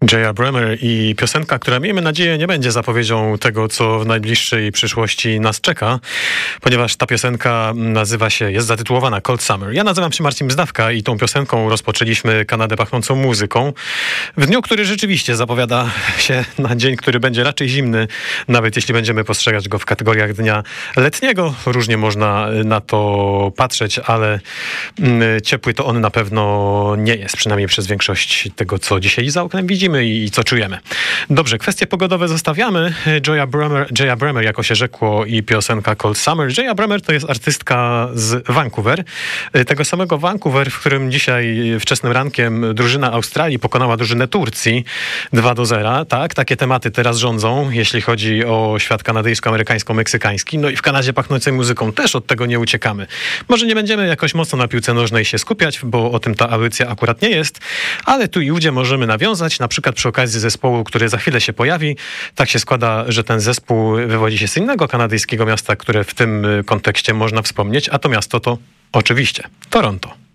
Jaya Bremer i piosenka, która, miejmy nadzieję, nie będzie zapowiedzią tego, co w najbliższej przyszłości nas czeka, ponieważ ta piosenka jest zatytułowana Cold Summer. Ja nazywam się Marcin Bzdawka i tą piosenką rozpoczęliśmy Kanadę pachnącą muzyką. W dniu, który rzeczywiście zapowiada się na dzień, który będzie raczej zimny, nawet jeśli będziemy postrzegać go w kategoriach dnia letniego. Różnie można na to patrzeć, ale ciepły to on na pewno nie jest, przynajmniej przez większość tego, co dzisiaj za oknem widzimy i co czujemy. Dobrze, kwestie pogodowe zostawiamy. Jaya Bremer, jako się rzekło, i piosenka Cold Summer. Jaya Bremer to jest artystka z Vancouver. Tego samego Vancouver, w którym dzisiaj wczesnym rankiem drużyna Australii pokonała drużynę Turcji 2-0. Tak, takie tematy teraz rządzą, jeśli chodzi o świat kanadyjsko-amerykańsko-meksykański. No i w Kanadzie pachnącej muzyką też od tego nie uciekamy. Może nie będziemy jakoś mocno na piłce nożnej się skupiać, bo o tym ta audycja akurat nie jest, ale tu i ówdzie możemy nawiązać, na przykład przy okazji zespołu, który za chwilę się pojawi. Tak się składa, że ten zespół wywodzi się z innego kanadyjskiego miasta, które w tym kontekście można wspomnieć, a to miasto to oczywiście Toronto.